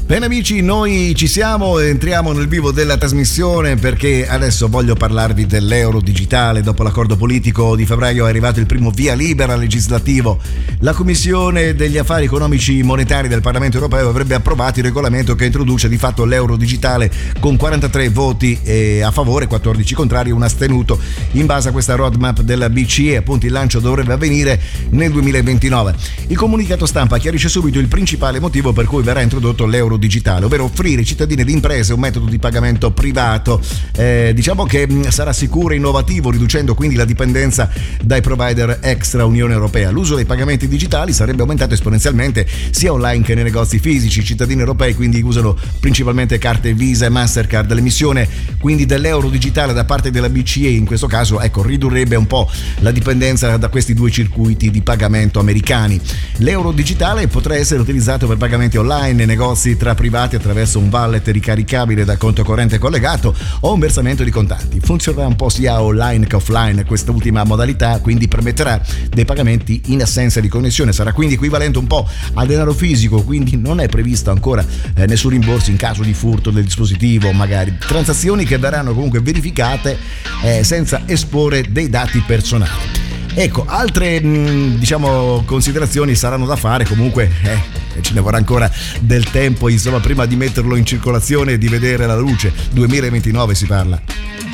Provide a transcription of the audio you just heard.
Bene amici, noi ci siamo, entriamo nel vivo della trasmissione perché adesso voglio parlarvi dell'euro digitale. Dopo l'accordo politico di febbraio è arrivato il primo via libera legislativo. La Commissione degli Affari Economici Monetari del Parlamento Europeo avrebbe approvato il regolamento che introduce di fatto l'euro digitale con 43 voti a favore, 14 contrari e un astenuto. In base a questa roadmap della BCE, appunto, il lancio dovrebbe avvenire nel 2029. Il comunicato stampa chiarisce subito il principale motivo per cui verrà introdotto l'euro digitale, ovvero offrire ai cittadini ed imprese un metodo di pagamento privato, diciamo che sarà sicuro e innovativo, riducendo quindi la dipendenza dai provider extra Unione Europea. L'uso dei pagamenti digitali sarebbe aumentato esponenzialmente sia online che nei negozi fisici. I cittadini europei quindi usano principalmente carte Visa e Mastercard. L'emissione quindi dell'euro digitale da parte della BCE in questo caso, ecco, ridurrebbe un po' la dipendenza da questi due circuiti di pagamento americani. L'euro digitale potrà essere utilizzato per pagamenti online nei negozi tra privati attraverso un wallet ricaricabile dal conto corrente collegato o un versamento di contanti. Funzionerà un po' sia online che offline quest'ultima modalità, quindi permetterà dei pagamenti in assenza di connessione. Sarà quindi equivalente un po' a denaro fisico, quindi non è previsto ancora nessun rimborso in caso di furto del dispositivo, magari transazioni che verranno comunque verificate senza esporre dei dati personali. Ecco, altre diciamo considerazioni saranno da fare, comunque ce ne vorrà ancora del tempo, insomma, prima di metterlo in circolazione e di vedere la luce. 2029 si parla.